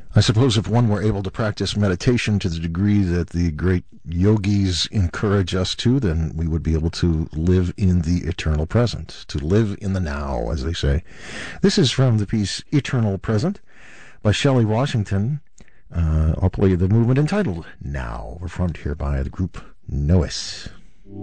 I suppose if one were able to practice meditation to the degree that the great yogis encourage us to, then we would be able to live in the eternal present, to live in the now, as they say. This is from the piece Eternal Present by Shelley Washington. I'll play the movement entitled Now, performed here by the group Nois.